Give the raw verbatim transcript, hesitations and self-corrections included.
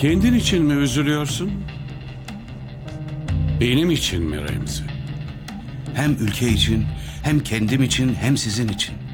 Kendin için mi üzülüyorsun? Benim için mi Remzi? Hem ülke için, hem kendim için, hem sizin için.